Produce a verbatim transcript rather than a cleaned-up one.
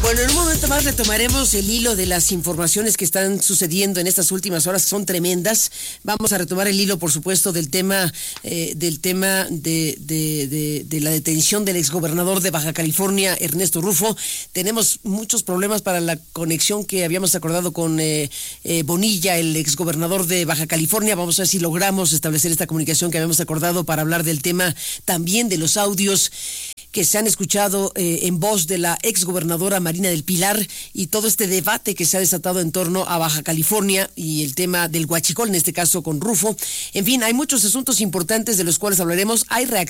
Bueno, en un momento más retomaremos el hilo de las informaciones que están sucediendo en estas últimas horas, son tremendas. Vamos a retomar el hilo, por supuesto, del tema eh, del tema de, de, de, de la detención del exgobernador de Baja California, Ernesto Rufo. Tenemos muchos problemas para la conexión que habíamos acordado con eh, eh, Bonilla, el exgobernador de Baja California. Vamos a ver si logramos establecer esta comunicación que habíamos acordado para hablar del tema también de los audios que se han escuchado eh, en voz de la exgobernadora Marina del Pilar y todo este debate que se ha desatado en torno a Baja California y el tema del huachicol, en este caso con Rufo. En fin, hay muchos asuntos importantes de los cuales hablaremos. Hay reacciones